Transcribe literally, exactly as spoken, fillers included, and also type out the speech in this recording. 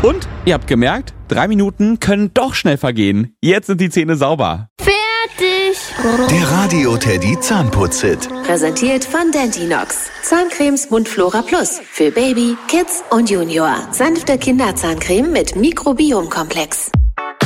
Und, ihr habt gemerkt, drei Minuten können doch schnell vergehen. Jetzt sind die Zähne sauber. Fertig! Der Radio Teddy Zahnputz-Hit. Präsentiert von Dentinox. Zahncremes Mundflora Plus. Für Baby, Kids und Junior. Sanfte Kinderzahncreme mit Mikrobiomkomplex.